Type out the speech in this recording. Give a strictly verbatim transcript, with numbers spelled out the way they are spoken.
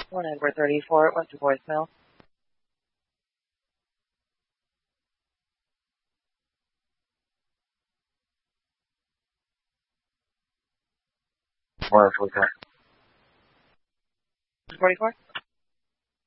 One number thirty-four, it went to voicemail. What else was that? forty-four?